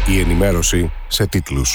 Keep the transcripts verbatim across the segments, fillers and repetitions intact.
Η ενημέρωση σε τίτλους.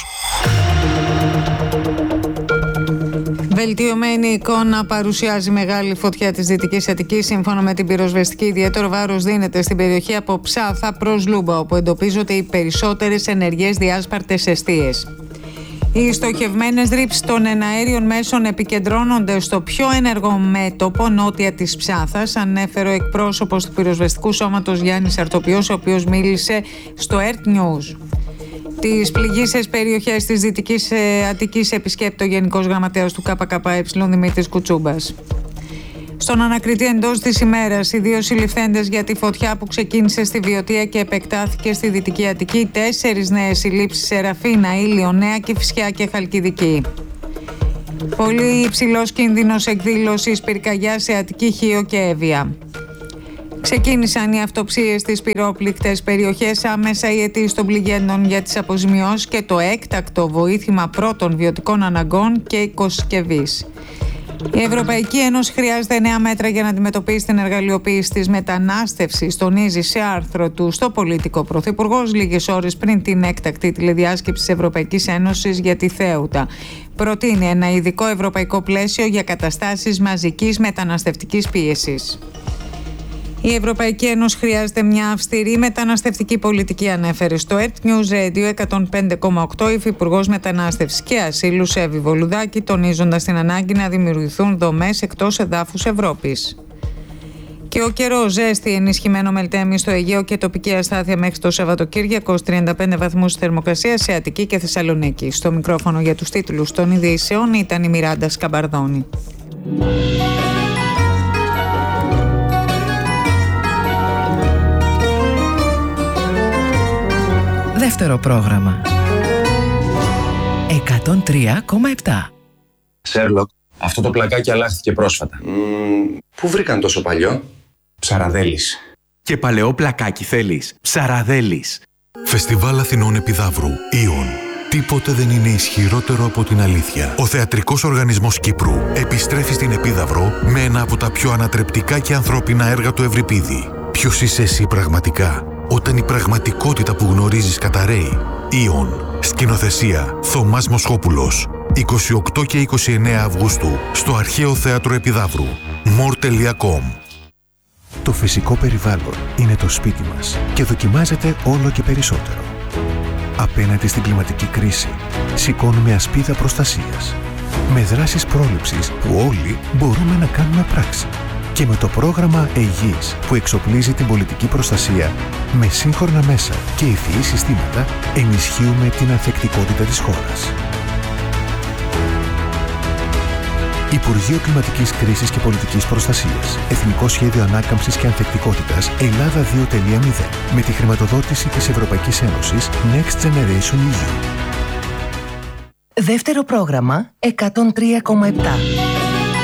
Βελτιωμένη εικόνα παρουσιάζει μεγάλη φωτιά της Δυτικής Αττικής. Σύμφωνα με την πυροσβεστική, ιδιαίτερο βάρος δίνεται στην περιοχή από Ψάθα προς Λούμπα, όπου εντοπίζονται οι περισσότερες ενεργές διάσπαρτες εστίες. Οι στοχευμένες ρήψεις των εναέριων μέσων επικεντρώνονται στο πιο ενεργό μέτωπο νότια της Ψάθας, ανέφερε ο εκπρόσωπος του πυροσβεστικού σώματος Γιάννης Αρτοπιός, ο οποίος μίλησε στο Earth News. Τις πληγείσες περιοχές της Δυτικής Αττικής επισκέπτεται ο Γενικός Γραμματέας του ΚΚΕ Δημήτρης Κουτσούμπας. Στον ανακριτή εντός της ημέρας, οι δύο συλληφθέντες για τη φωτιά που ξεκίνησε στη Βιωτία και επεκτάθηκε στη Δυτική Αττική, τέσσερις νέες συλλήψεις σε Ραφίνα, Ήλιο, Νέα Κηφισιά και Χαλκιδική. Πολύ υψηλός κίνδυνος εκδήλωσης πυρκαγιά σε Αττική, Χίο και Εύβοια. Ξεκίνησαν οι αυτοψίες στις πυρόπληκτες περιοχές, άμεσα οι αιτίες των πληγέντων για τις αποζημιώσεις και το έκτακτο βοήθημα πρώτων βιωτικών αναγκών και οικοσκευής. Η Ευρωπαϊκή Ένωση χρειάζεται νέα μέτρα για να αντιμετωπίσει την εργαλειοποίηση της μετανάστευσης, τονίζει σε άρθρο του στο Πολίτικο Πρωθυπουργός λίγες ώρες πριν την έκτακτη τηλεδιάσκεψη της Ευρωπαϊκής Ένωσης για τη Θέουτα. Προτείνει ένα ειδικό ευρωπαϊκό πλαίσιο για καταστάσεις μαζικής μεταναστευτικής πίεσης. Η Ευρωπαϊκή Ένωση χρειάζεται μια αυστηρή μεταναστευτική πολιτική, ανέφερε στο Earth News Radio εκατόν πέντε κόμμα οκτώ η Υφυπουργός Μετανάστευσης και Ασύλου Εύη Βολουδάκη, τονίζοντας την ανάγκη να δημιουργηθούν δομές εκτός εδάφους Ευρώπης. Και ο καιρός, ζέστη, ενισχυμένο μελτέμι στο Αιγαίο και τοπική αστάθεια μέχρι το Σαββατοκύριακο, τρία πέντε βαθμούς θερμοκρασία σε Αττική και Θεσσαλονίκη. Στο μικρόφωνο για τους τίτλους των ειδήσεων ήταν η Μιράντα Σκαμπαρδόνη. Δεύτερο πρόγραμμα. εκατόν τρία κόμμα επτά. Σέρλοκ, αυτό το πλακάκι αλλάχθηκε πρόσφατα. Mm, πού βρήκαν τόσο παλιό? Ψαραδέλης. Και παλαιό πλακάκι θέλεις? Ψαραδέλης. Φεστιβάλ Αθηνών Επιδαύρου, Ιον. Τίποτε δεν είναι ισχυρότερο από την αλήθεια. Ο Θεατρικός Οργανισμός Κύπρου επιστρέφει στην Επίδαυρο με ένα από τα πιο ανατρεπτικά και ανθρώπινα έργα του Ευρυπίδη. Ποιος είσαι εσύ πραγματικά, όταν η πραγματικότητα που γνωρίζεις καταραίει? Ιον. Σκηνοθεσία Θωμάς Μοσχόπουλος. είκοσι οκτώ και είκοσι εννέα Αυγούστου στο Αρχαίο Θέατρο Επιδαύρου. μορ τελεία κομ. Το φυσικό περιβάλλον είναι το σπίτι μας και δοκιμάζεται όλο και περισσότερο. Απέναντι στην κλιματική κρίση, σηκώνουμε ασπίδα προστασίας. Με δράσεις πρόληψης που όλοι μπορούμε να κάνουμε πράξη. Και με το πρόγραμμα Αιγής που εξοπλίζει την πολιτική προστασία με σύγχρονα μέσα και ευφυή συστήματα, ενισχύουμε την ανθεκτικότητα της χώρας. Υπουργείο Κλιματικής Κρίσης και Πολιτικής Προστασίας. Εθνικό Σχέδιο Ανάκαμψης και Ανθεκτικότητας Ελλάδα δύο τελεία μηδέν. Με τη χρηματοδότηση της Ευρωπαϊκής Ένωσης Next Generation ι γιου. Δεύτερο πρόγραμμα εκατόν τρία κόμμα επτά.